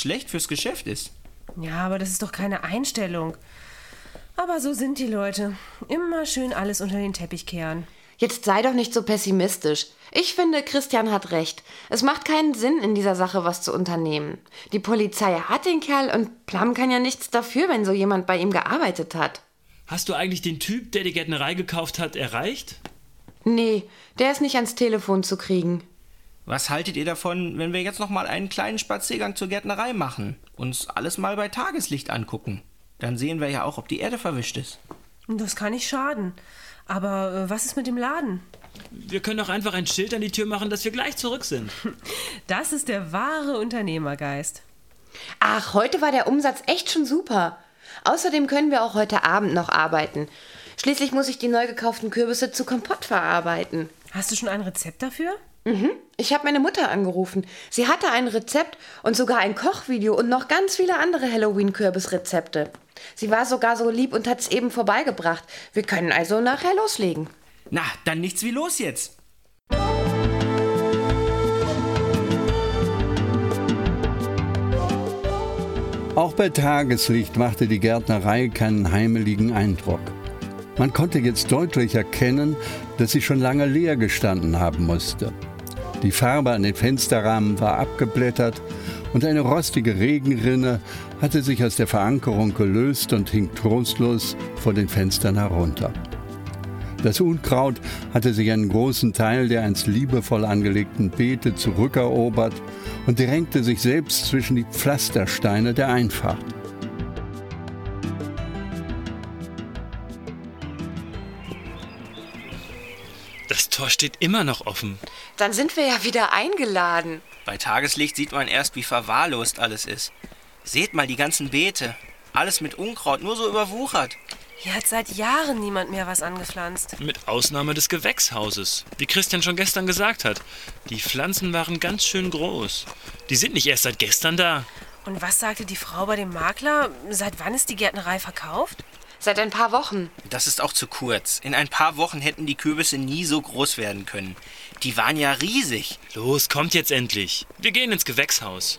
schlecht fürs Geschäft ist. Ja, aber das ist doch keine Einstellung. Aber so sind die Leute. Immer schön alles unter den Teppich kehren. Jetzt sei doch nicht so pessimistisch. Ich finde, Christian hat recht. Es macht keinen Sinn, in dieser Sache was zu unternehmen. Die Polizei hat den Kerl und Plum kann ja nichts dafür, wenn so jemand bei ihm gearbeitet hat. Hast du eigentlich den Typ, der die Gärtnerei gekauft hat, erreicht? Nee, der ist nicht ans Telefon zu kriegen. Was haltet ihr davon, wenn wir jetzt noch mal einen kleinen Spaziergang zur Gärtnerei machen? Uns alles mal bei Tageslicht angucken. Dann sehen wir ja auch, ob die Erde verwischt ist. Das kann nicht schaden. Aber was ist mit dem Laden? Wir können doch einfach ein Schild an die Tür machen, dass wir gleich zurück sind. Das ist der wahre Unternehmergeist. Ach, heute war der Umsatz echt schon super. Außerdem können wir auch heute Abend noch arbeiten. Schließlich muss ich die neu gekauften Kürbisse zu Kompott verarbeiten. Hast du schon ein Rezept dafür? Ich habe meine Mutter angerufen. Sie hatte ein Rezept und sogar ein Kochvideo und noch ganz viele andere Halloween-Kürbisrezepte. Sie war sogar so lieb und hat's eben vorbeigebracht. Wir können also nachher loslegen. Na, dann nichts wie los jetzt. Auch bei Tageslicht machte die Gärtnerei keinen heimeligen Eindruck. Man konnte jetzt deutlich erkennen, dass sie schon lange leer gestanden haben musste. Die Farbe an den Fensterrahmen war abgeblättert und eine rostige Regenrinne hatte sich aus der Verankerung gelöst und hing trostlos vor den Fenstern herunter. Das Unkraut hatte sich einen großen Teil der einst liebevoll angelegten Beete zurückerobert und drängte sich selbst zwischen die Pflastersteine der Einfahrt. Das Tor steht immer noch offen. Dann sind wir ja wieder eingeladen. Bei Tageslicht sieht man erst, wie verwahrlost alles ist. Seht mal die ganzen Beete. Alles mit Unkraut, nur so überwuchert. Hier hat seit Jahren niemand mehr was angepflanzt. Mit Ausnahme des Gewächshauses. Wie Christian schon gestern gesagt hat. Die Pflanzen waren ganz schön groß. Die sind nicht erst seit gestern da. Und was sagte die Frau bei dem Makler? Seit wann ist die Gärtnerei verkauft? Seit ein paar Wochen. Das ist auch zu kurz. In ein paar Wochen hätten die Kürbisse nie so groß werden können. Die waren ja riesig. Los, kommt jetzt endlich. Wir gehen ins Gewächshaus.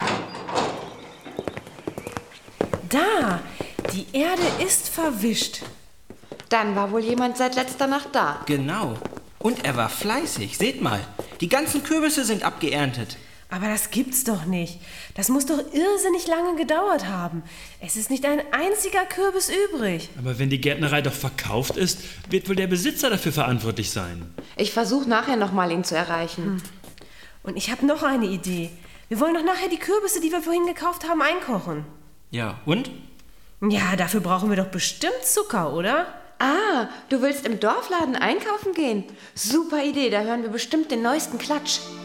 Da! Die Erde ist verwischt. Dann war wohl jemand seit letzter Nacht da. Genau. Und er war fleißig. Seht mal, die ganzen Kürbisse sind abgeerntet. Aber das gibt's doch nicht. Das muss doch irrsinnig lange gedauert haben. Es ist nicht ein einziger Kürbis übrig. Aber wenn die Gärtnerei doch verkauft ist, wird wohl der Besitzer dafür verantwortlich sein. Ich versuche nachher nochmal, ihn zu erreichen. Und ich habe noch eine Idee. Wir wollen doch nachher die Kürbisse, die wir vorhin gekauft haben, einkochen. Ja, und? Ja, dafür brauchen wir doch bestimmt Zucker, oder? Ah, du willst im Dorfladen einkaufen gehen? Super Idee, da hören wir bestimmt den neuesten Klatsch.